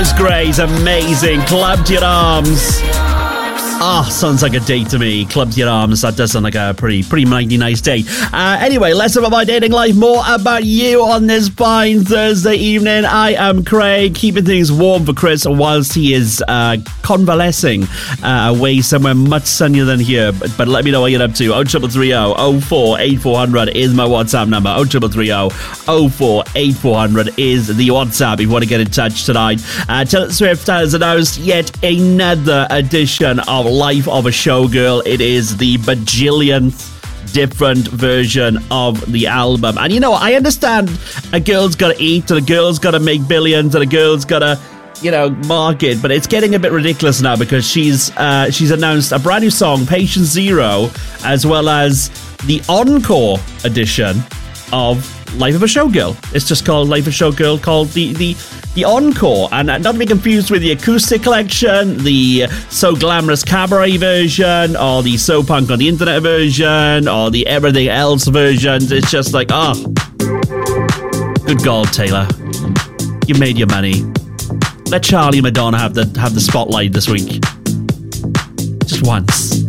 Alex Gray's amazing Club to Your Arms. Sounds like a date to me. Club to Your Arms. That does sound like a pretty mighty nice date. Anyway, less about my dating life, more about you on this fine Thursday evening. I am Craig, keeping things warm for Chris whilst he is convalescing away somewhere much sunnier than here. But let me know what you're up to. 0330 04 8400 is my WhatsApp number. 0330 04 8400 is the WhatsApp if you want to get in touch tonight. Taylor Swift has announced yet another edition of Life of a Showgirl. It is the bajillionth different version of the album. And you know, I understand a girl's got to eat, and a girl's got to make billions, and a girl's got to, market, but it's getting a bit ridiculous now because she's announced a brand new song, Patient Zero, as well as the encore edition of Life of a Showgirl. It's just called Life of a Showgirl, called the encore, and not to be confused with the acoustic collection, the So Glamorous Cabaret version, or the So Punk on the Internet version, or the everything else versions. It's just like, good God, Taylor, you made your money. Let Charlie and Madonna have the spotlight this week, just once.